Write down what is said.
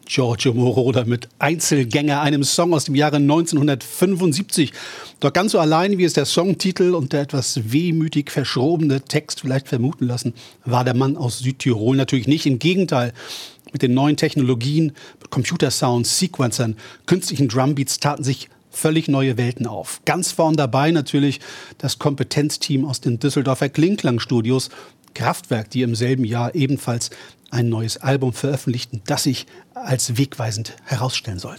Giorgio Moroder mit Einzelgänger, einem Song aus dem Jahre 1975. Doch ganz so allein, wie es der Songtitel und der etwas wehmütig verschrobene Text vielleicht vermuten lassen, war der Mann aus Südtirol natürlich nicht. Im Gegenteil, mit den neuen Technologien, mit Computersounds, Sequencern, künstlichen Drumbeats taten sich völlig neue Welten auf. Ganz vorn dabei natürlich das Kompetenzteam aus den Düsseldorfer Klingklang-Studios, Kraftwerk, die im selben Jahr ebenfalls ein neues Album veröffentlichten, das sich als wegweisend herausstellen sollte.